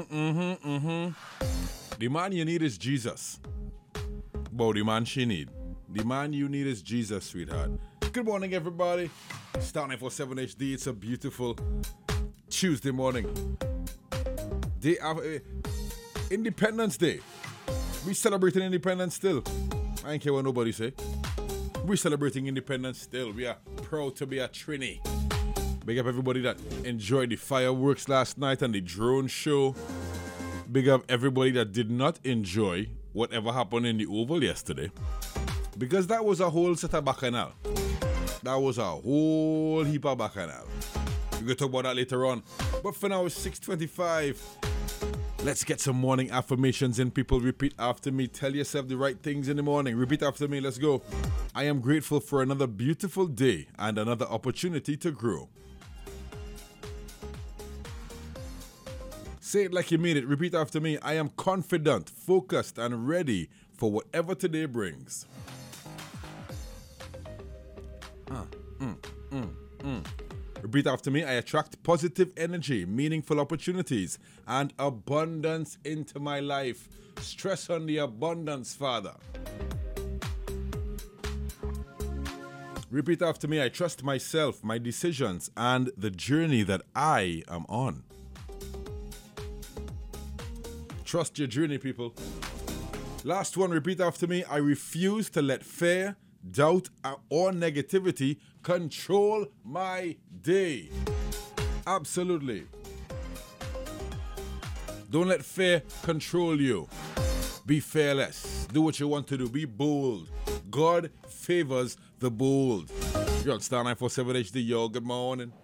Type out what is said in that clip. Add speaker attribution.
Speaker 1: The man you need is Jesus. But the man she need. The man you need is Jesus, sweetheart. Good morning, everybody. Star 947 HD. It's a beautiful Tuesday morning. Day after Independence Day. We celebrating independence still. I don't care what nobody say. We're celebrating independence still. We are proud to be a Trini. Big up everybody that enjoyed the fireworks last night and the drone show. Big up everybody that did not enjoy whatever happened in the Oval yesterday. Because that was a whole set of bacchanal. That was a whole heap of bacchanal. We're going to talk about that later on. But for now, it's 6:25. Let's get some morning affirmations in. People, repeat after me. Tell yourself the right things in the morning. Repeat after me. Let's go. I am grateful for another beautiful day and another opportunity to grow. Say it like you mean it. Repeat after me. I am confident, focused, and ready for whatever today brings. Repeat after me. I attract positive energy, meaningful opportunities, and abundance into my life. Stress on the abundance, Father. Repeat after me. I trust myself, my decisions, and the journey that I am on. Trust your journey, people. Last one. Repeat after me. I refuse to let fear, doubt, or negativity control my day. Absolutely. Don't let fear control you. Be fearless. Do what you want to do. Be bold. God favors the bold. You're on Star 947 HD, yo. Good morning.